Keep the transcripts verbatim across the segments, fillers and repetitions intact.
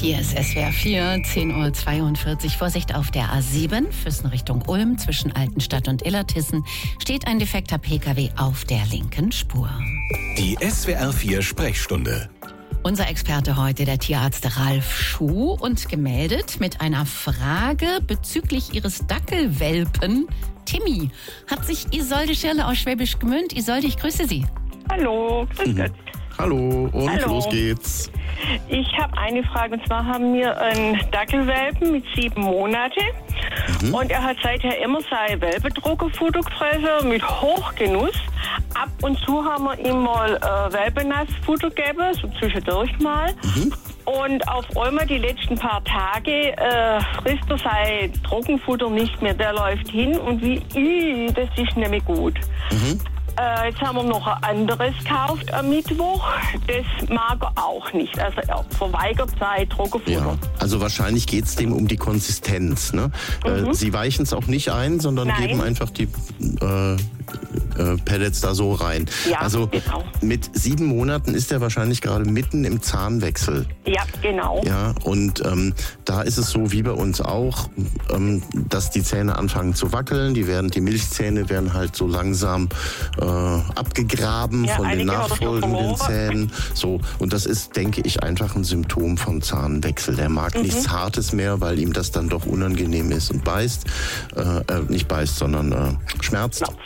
Hier ist S W R vier, zehn Uhr zweiundvierzig. Vorsicht auf der A sieben, Füssen Richtung Ulm, zwischen Altenstadt und Illertissen, steht ein defekter Pkw auf der linken Spur. Die S W R vier Sprechstunde. Unser Experte heute, der Tierarzt Ralf Schuh, und gemeldet mit einer Frage bezüglich ihres Dackelwelpen Timmy. Hat sich Isolde Schirle aus Schwäbisch Gmünd. Isolde, ich grüße Sie. Hallo, grüß Gott. Hallo und Hallo. Los geht's. Ich habe eine Frage, und zwar haben wir einen Dackelwelpen mit sieben Monaten mhm. und er hat seither immer sein Welpendruckerfutter gefressen mit Hochgenuss. Ab und zu haben wir ihm mal äh, Welpennassfutter gegeben, so zwischendurch mal. Mhm. Und auf einmal die letzten paar Tage äh, frisst er sein Trockenfutter nicht mehr. Der läuft hin und wie, ii, das ist nämlich gut. Mhm. Äh, jetzt haben wir noch ein anderes gekauft am Mittwoch. Das mag er auch nicht. Also er verweigert sein Trockenfutter. Ja, also wahrscheinlich geht es dem um die Konsistenz. Ne? Mhm. Äh, Sie weichen es auch nicht ein, sondern Nein. geben einfach die äh, äh, Pellets da so rein. Ja, also genau. Mit sieben Monaten ist er wahrscheinlich gerade mitten im Zahnwechsel. Ja, genau. Ja, und ähm, da ist es so wie bei uns auch, ähm, dass die Zähne anfangen zu wackeln. Die werden, die Milchzähne werden halt so langsam äh, abgegraben ja, von den nachfolgenden Zähnen. So, und das ist, denke ich, einfach ein Symptom vom Zahnwechsel. Der mag mhm. nichts Hartes mehr, weil ihm das dann doch unangenehm ist und beißt. Äh, äh, nicht beißt, sondern äh, schmerzt. No.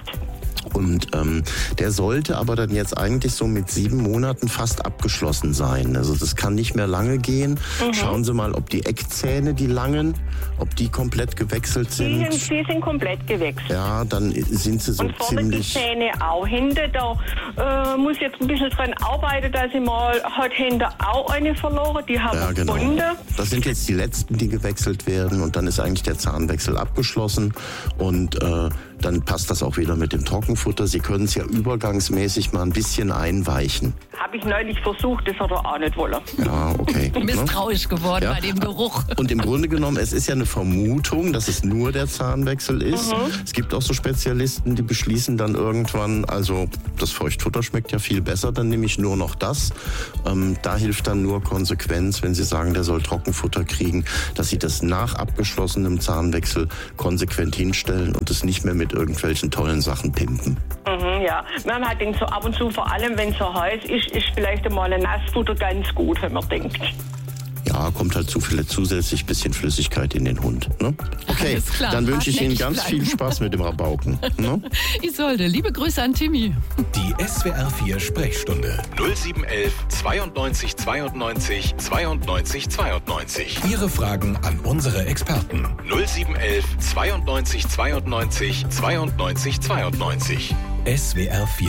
Und ähm, der sollte aber dann jetzt eigentlich so mit sieben Monaten fast abgeschlossen sein. Also das kann nicht mehr lange gehen. Mhm. Schauen Sie mal, ob die Eckzähne, die langen, ob die komplett gewechselt sind. Die sind, die sind komplett gewechselt. Ja, dann sind sie so und vorne ziemlich... die Zähne auch hinten. Da äh, muss jetzt ein bisschen dran arbeiten, dass ich mal, hat hinten auch eine verloren. Die haben ja, genau. gefunden. Das sind jetzt die letzten, die gewechselt werden. Und dann ist eigentlich der Zahnwechsel abgeschlossen. Und äh, dann passt das auch wieder mit dem Trockenfutter. Sie können es ja übergangsmäßig mal ein bisschen einweichen. Habe ich neulich versucht, das hat er auch nicht wollen. Ja, okay. Misstrauisch geworden ja. bei dem Geruch. Und im Grunde genommen, es ist ja eine Vermutung, dass es nur der Zahnwechsel ist. Mhm. Es gibt auch so Spezialisten, die beschließen dann irgendwann, also das Feuchtfutter schmeckt ja viel besser, dann nehme ich nur noch das. Ähm, da hilft dann nur Konsequenz, wenn Sie sagen, der soll Trockenfutter kriegen, dass Sie das nach abgeschlossenem Zahnwechsel konsequent hinstellen und es nicht mehr mit irgendwelchen tollen Sachen pimpen. Mhm, ja, man hat denkt so ab und zu, vor allem wenn es so heiß ist, ist vielleicht einmal ein Nassfutter ganz gut, wenn man denkt. Ja, kommt halt zu viel zusätzlich bisschen Flüssigkeit in den Hund. Ne? Okay, klar, dann wünsche ich Ihnen ganz bleiben. viel Spaß mit dem Rabauken. Ne? Isolde, liebe Grüße an Timmy. Die S W R vier Sprechstunde null sieben eins eins zweiundneunzig zweiundneunzig zweiundneunzig zweiundneunzig. Ihre Fragen an unsere Experten null sieben eins eins zweiundneunzig zweiundneunzig zweiundneunzig zweiundneunzig. S W R vier